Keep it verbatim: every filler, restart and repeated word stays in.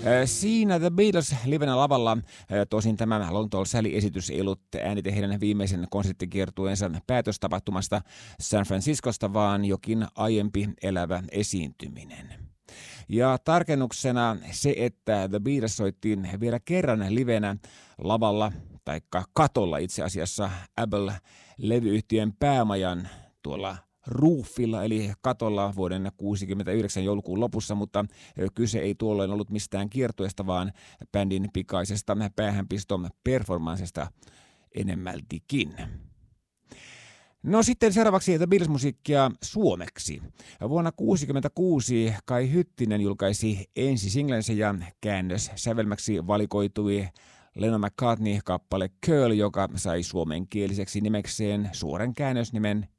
Siinä The Beatles livenä lavalla, tosin tämä Lontoon Sally-esitys ei ollut äänite heidän viimeisen konserttikiertueensa päätöstapahtumasta San Franciscosta, vaan jokin aiempi elävä esiintyminen. Ja tarkennuksena se, että The Beatles soittiin vielä kerran livenä lavalla, taikka katolla itse asiassa Apple-levyyhtiön päämajan tuolla roofilla, eli katolla vuoden kuusikymmentäyhdeksän joulukuun lopussa, mutta kyse ei tuolloin ollut mistään kiertueesta, vaan bändin pikaisesta päähänpiston performanssista enemmältikin. No sitten seuraavaksi The Beatles-musiikkia suomeksi. Vuonna tuhatyhdeksänsataakuusikymmentäkuusi Kai Hyttinen julkaisi ensi singlensä ja käännös sävelmäksi valikoitui Lennon-McCartney-kappale Curl, joka sai suomenkieliseksi nimekseen suoran käännösnimen